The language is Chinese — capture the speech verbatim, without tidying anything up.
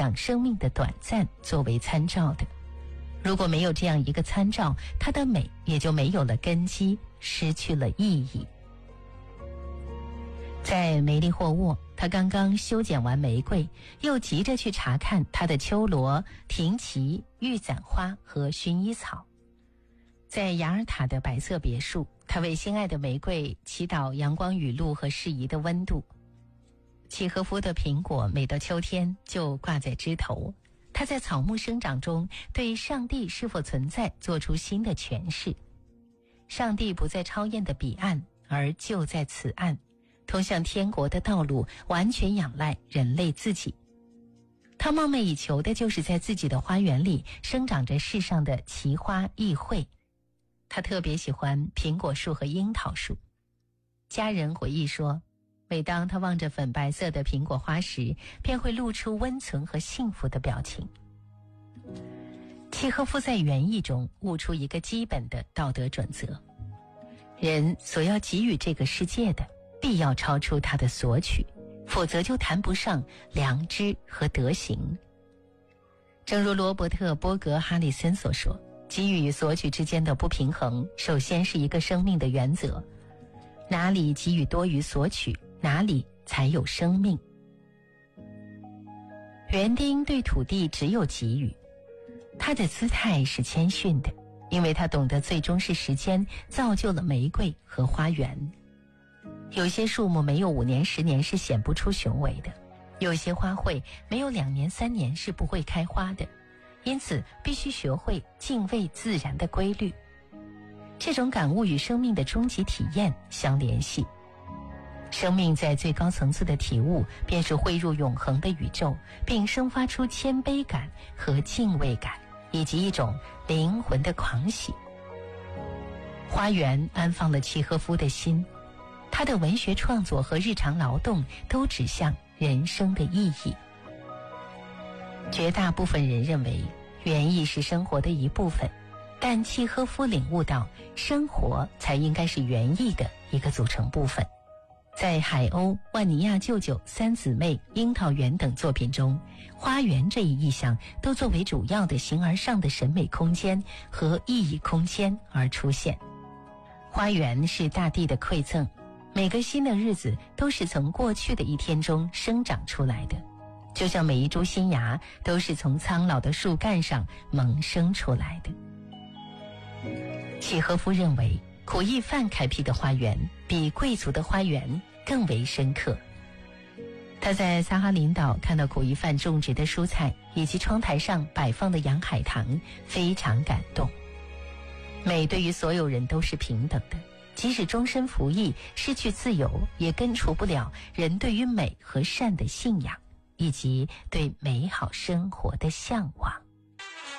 赏生命的短暂作为参照的。如果没有这样一个参照，它的美也就没有了根基，失去了意义。在梅利霍沃，他刚刚修剪完玫瑰，又急着去查看他的秋罗、婷奇、玉攒花和薰衣草。在雅尔塔的白色别墅，他为心爱的玫瑰祈祷阳光雨露和适宜的温度。契诃夫的苹果每到秋天就挂在枝头，他在草木生长中对上帝是否存在做出新的诠释。上帝不在超验的彼岸，而就在此岸，通向天国的道路完全仰赖人类自己。他梦寐以求的就是在自己的花园里生长着世上的奇花异卉。他特别喜欢苹果树和樱桃树。家人回忆说，每当他望着粉白色的苹果花时，便会露出温存和幸福的表情。契诃夫在园艺中悟出一个基本的道德准则：人所要给予这个世界的，必要超出他的索取，否则就谈不上良知和德行。正如罗伯特·波格哈里森所说，给予与索取之间的不平衡，首先是一个生命的原则。哪里给予多于索取，哪里才有生命。园丁对土地只有给予，他的姿态是谦逊的，因为他懂得最终是时间造就了玫瑰和花园。有些树木没有五年十年是显不出雄伟的，有些花卉没有两年三年是不会开花的，因此必须学会敬畏自然的规律。这种感悟与生命的终极体验相联系。生命在最高层次的体悟，便是汇入永恒的宇宙，并生发出谦卑感和敬畏感，以及一种灵魂的狂喜。花园安放了契诃夫的心，他的文学创作和日常劳动都指向人生的意义。绝大部分人认为园艺是生活的一部分，但契诃夫领悟到，生活才应该是园艺的一个组成部分。在海鸥、万尼亚舅舅、三姊妹、樱桃园等作品中，花园这一意象都作为主要的形而上的审美空间和意义空间而出现。花园是大地的馈赠，每个新的日子都是从过去的一天中生长出来的，就像每一株新芽都是从苍老的树干上萌生出来的。契诃夫认为，苦役犯开辟的花园比贵族的花园更为深刻。他在萨哈林岛看到苦役犯种植的蔬菜以及窗台上摆放的洋海棠，非常感动。美对于所有人都是平等的，即使终身服役，失去自由，也根除不了人对于美和善的信仰，以及对美好生活的向往。